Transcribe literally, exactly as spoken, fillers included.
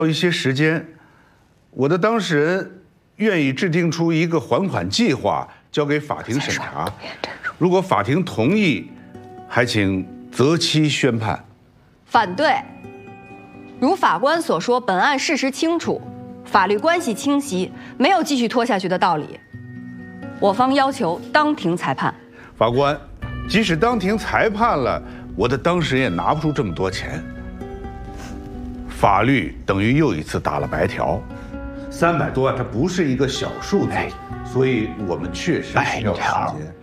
一些时间，我的当事人愿意制定出一个还款计划，交给法庭审查。如果法庭同意，还请择期宣判。 反对。如法官所说，本案事实清楚，法律关系清晰，没有继续拖下去的道理。我方要求当庭裁判。 法官，即使当庭裁判了，我的当事人也拿不出这么多钱。法律等于又一次打了白条，三百多万，它不是一个小数字，所以我们确实需要时间。